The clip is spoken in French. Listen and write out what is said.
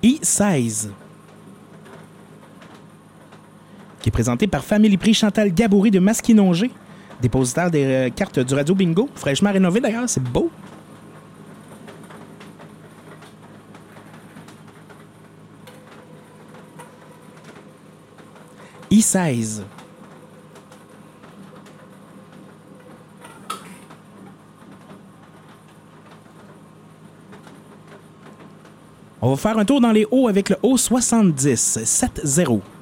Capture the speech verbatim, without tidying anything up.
I seize. Qui est présenté par Family Prix Chantal Gaboury de Masquinongé, dépositaire des euh, cartes du Radio Bingo, fraîchement rénové d'ailleurs, c'est beau. I seize. On va faire un tour dans les hauts avec le haut soixante-dix, sept zéro.